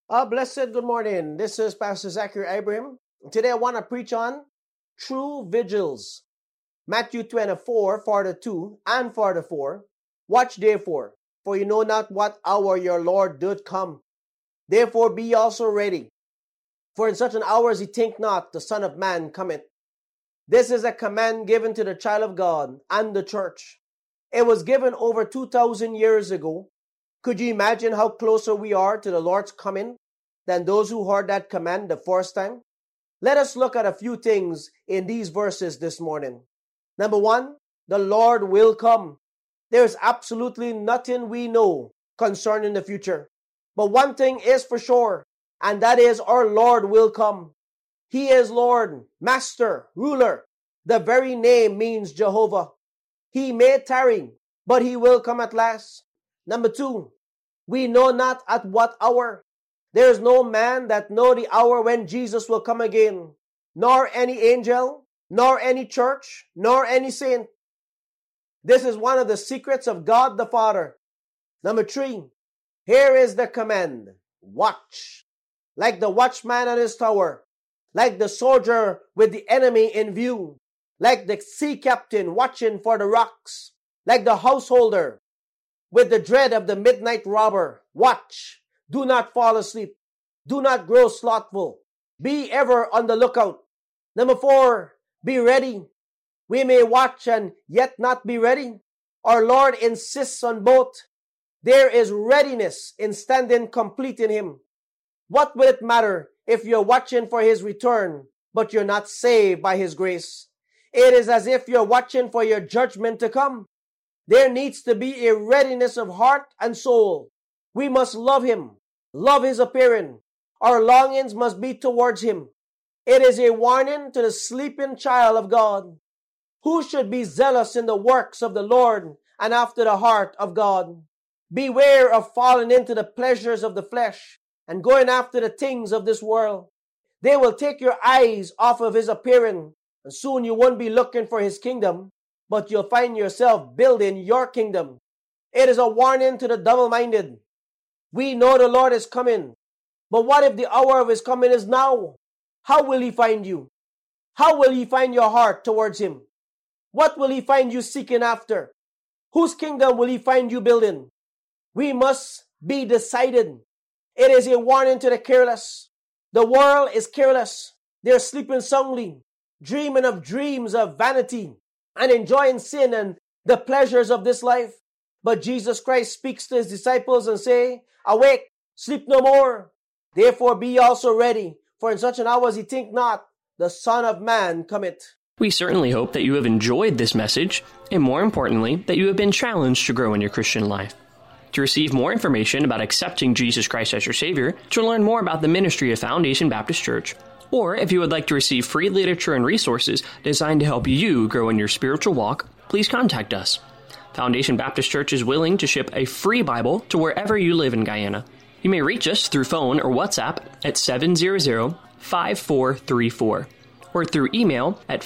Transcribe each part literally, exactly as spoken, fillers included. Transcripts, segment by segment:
A blessed good morning. This is Pastor Zachary Abraham. Today I want to preach on true vigils. Matthew twenty-four, forty-two and forty-four. Watch therefore, for you know not what hour your Lord doth come. Therefore be also ready. For in such an hour as ye think not, the Son of Man cometh. This is a command given to the child of God and the church. It was given over two thousand years ago. Could you imagine how closer we are to the Lord's coming than those who heard that command the first time? Let us look at a few things in these verses this morning. Number one, the Lord will come. There is absolutely nothing we know concerning the future. But one thing is for sure, and that is our Lord will come. He is Lord, Master, Ruler. The very name means Jehovah. He may tarry, but he will come at last. Number two, we know not at what hour. There is no man that know the hour when Jesus will come again, nor any angel, nor any church, nor any saint. This is one of the secrets of God the Father. Number three, here is the command, watch. Like the watchman at his tower, like the soldier with the enemy in view, like the sea captain watching for the rocks, like the householder with the dread of the midnight robber. Watch. Do not fall asleep. Do not grow slothful. Be ever on the lookout. Number four, be ready. We may watch and yet not be ready. Our Lord insists on both. There is readiness in standing complete in Him. What will it matter if you're watching for His return, but you're not saved by His grace? It is as if you're watching for your judgment to come. There needs to be a readiness of heart and soul. We must love Him, love His appearing. Our longings must be towards Him. It is a warning to the sleeping child of God. Who should be zealous in the works of the Lord and after the heart of God? Beware of falling into the pleasures of the flesh and going after the things of this world. They will take your eyes off of His appearing, and soon you won't be looking for His kingdom, but you'll find yourself building your kingdom. It is a warning to the double-minded. We know the Lord is coming, but what if the hour of His coming is now? How will He find you? How will He find your heart towards Him? What will He find you seeking after? Whose kingdom will He find you building? We must be decided. It is a warning to the careless. The world is careless. They're sleeping soundly, dreaming of dreams of vanity, and enjoying sin and the pleasures of this life. But Jesus Christ speaks to His disciples and say, awake, sleep no more. Therefore be also ready, for in such an hour as ye think not, the Son of Man cometh. We certainly hope that you have enjoyed this message, and more importantly, that you have been challenged to grow in your Christian life. To receive more information about accepting Jesus Christ as your Savior, to learn more about the ministry of Foundation Baptist Church, or if you would like to receive free literature and resources designed to help you grow in your spiritual walk, please contact us. Foundation Baptist Church is willing to ship a free Bible to wherever you live in Guyana. You may reach us through phone or WhatsApp at seven hundred, five four three four, or through email at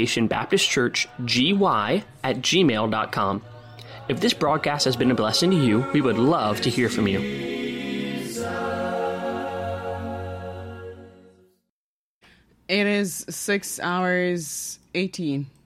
foundationbaptistchurchgy at gmail dot com. If this broadcast has been a blessing to you, we would love to hear from you. It is six hours eighteen.